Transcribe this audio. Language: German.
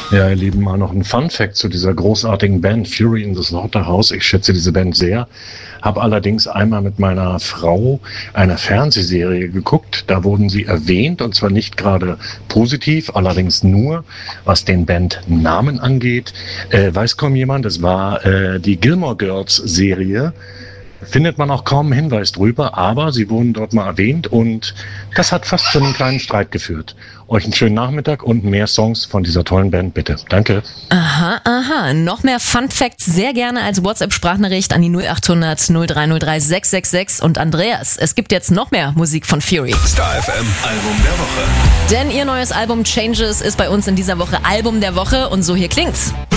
Ja, ihr Lieben, mal noch ein Fun-Fact zu dieser großartigen Band Fury in the Slaughterhouse. Ich schätze diese Band sehr, habe allerdings einmal mit meiner Frau eine Fernsehserie geguckt. Da wurden sie erwähnt, und zwar nicht gerade positiv, allerdings nur, was den Bandnamen angeht. Weiß kaum jemand, es war die Gilmore Girls Serie. Findet man auch kaum einen Hinweis drüber, aber sie wurden dort mal erwähnt und das hat fast zu einem kleinen Streit geführt. Euch einen schönen Nachmittag und mehr Songs von dieser tollen Band, bitte. Danke. Aha. Noch mehr Fun Facts sehr gerne als WhatsApp-Sprachnachricht an die 0800 0303 666. Und Andreas, es gibt jetzt noch mehr Musik von Fury. Star FM Album der Woche. Denn ihr neues Album Changes ist bei uns in dieser Woche Album der Woche und so hier klingt's.